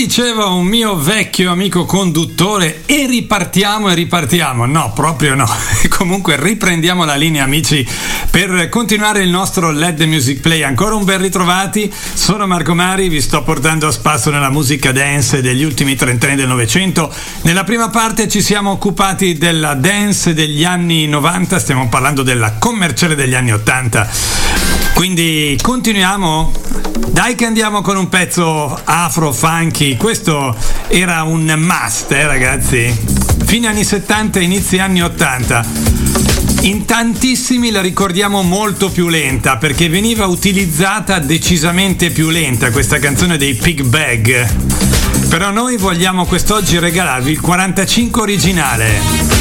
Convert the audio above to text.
diceva un mio vecchio amico conduttore, e ripartiamo. No, proprio no. Comunque riprendiamo la linea, amici, per continuare il nostro LED Music Play. Ancora un ben ritrovati, sono Marco Mari, vi sto portando a spasso nella musica dance degli ultimi 30 anni del Novecento. Nella prima parte ci siamo occupati della dance degli anni 90, stiamo parlando della commerciale degli anni 80. Quindi continuiamo? Dai che andiamo con un pezzo afro funky. Questo era un must, ragazzi. Fine anni 70, inizi anni 80. In tantissimi la ricordiamo molto più lenta, perché veniva utilizzata decisamente più lenta questa canzone dei Pig Bag. Però noi vogliamo quest'oggi regalarvi il 45 originale.